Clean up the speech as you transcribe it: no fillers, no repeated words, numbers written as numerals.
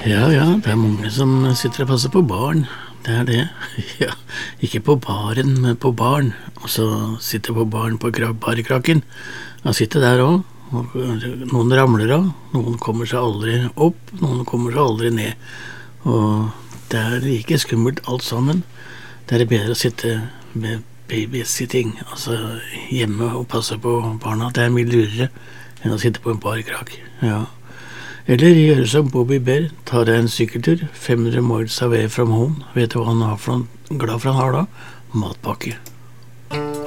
Ja, ja, det er mange som sitter og passer på barn. Det er det. Ja, ikke på baren, men på barn. Og så sitter på barn på barekrakken. Han sitter der også. Og noen ramler av, noen kommer seg aldri opp, noen kommer seg aldri ned. Og det er like skummelt alt sammen. Det er bedre å sitte med babysitting, altså hjemme og passe på barna. Det er mye lurere enn å sitte på en barekrakk. Ja. Eller gjøre som Bobby Bear, ta deg en sykkeltur, 500 miles away from home. Vet du hva han har for noe glad for han har da? Matpakke.